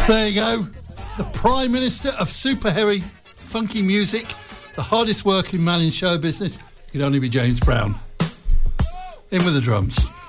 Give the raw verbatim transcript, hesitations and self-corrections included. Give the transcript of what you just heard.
There you go. The Prime Minister of super hairy, funky music. The hardest working man in show business could only be James Brown. In with the drums.